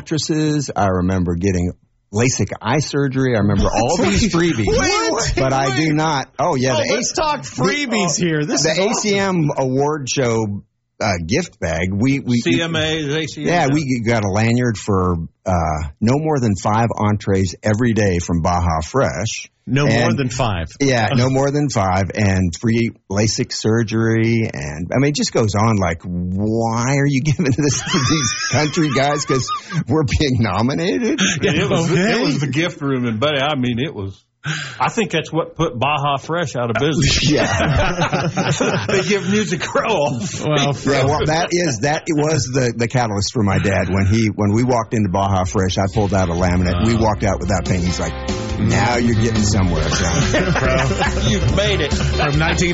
mattresses. I remember getting LASIK eye surgery. I remember all these freebies. But I do not. Oh, yeah. Let's talk freebies here. The ACM award show gift bag. CMA, ACM. Yeah, we got a lanyard for no more than 5 entrees every day from Baja Fresh. More than 5. Yeah, no more than 5, and free LASIK surgery, and I mean, it just goes on. Like, why are you giving this to these country guys? Because we're being nominated. Yeah, it was the gift room, and buddy, I mean, it was. I think that's what put Baja Fresh out of business. Yeah, they give Music Row off. Well, it was the catalyst for my dad when we walked into Baja Fresh. I pulled out a laminate. We walked out without paying. He's like, "Now you're getting somewhere, son." You've made it. From 19